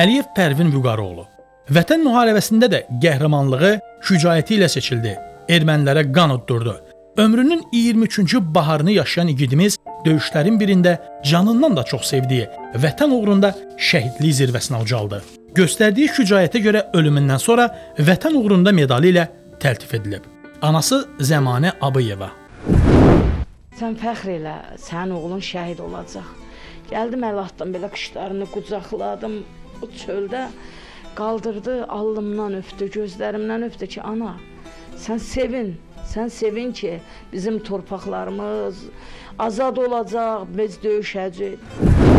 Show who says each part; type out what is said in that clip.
Speaker 1: Əliyev Pərvin Vüqaroğlu. Vətən müharibəsində də qəhrəmanlığı, şücaəti ilə seçildi. Ermənilərə qan uddurdu. Ömrünün 23-cü baharını yaşayan igidimiz döyüşlərin birində canından da çox sevdiyi vətən uğrunda şəhidlik zirvəsinə ucaldı. Göstərdiyi şücaətə görə ölümündən sonra vətən uğrunda medalı ilə təltif edilib. Anası Zəmanə Abıyeva.
Speaker 2: Sən fəxr elə, sənin oğlun şəhid olacaq. Gəldim əl atdım, belə qışlarını qucaqladım, o çöldə qaldırdı, alnımdan öpdü, gözlərimdən öpdü ki, ana, sən sevin ki, bizim torpaqlarımız azad olacaq, biz döyüşəcəyik.